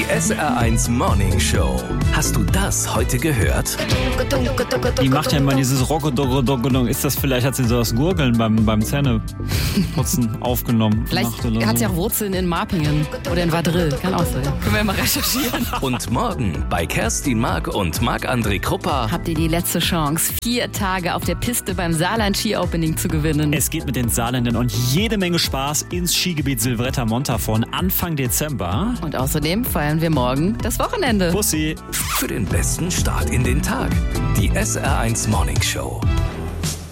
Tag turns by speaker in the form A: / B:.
A: Die SR1 Morning Show. Hast du das heute gehört?
B: Die macht ja immer dieses Rockodockodockodong. Ist das vielleicht, hat sie so das Gurgeln beim Zähneputzen aufgenommen?
C: Vielleicht hat sie auch Wurzeln in Marpingen oder in Vadril. Kann auch sein. Können wir ja mal recherchieren.
A: Und morgen bei Kerstin Mark und Marc-André Krupper
C: Habt ihr die letzte Chance, 4 Tage auf der Piste beim Saarland Ski Opening zu gewinnen.
B: Es geht mit den Saarländern und jede Menge Spaß ins Skigebiet Silvretta Montafon Anfang Dezember.
C: Und außerdem feiern wir morgen das Wochenende.
B: Bussi.
A: für den besten Start in den Tag. Die SR1 Morning Show.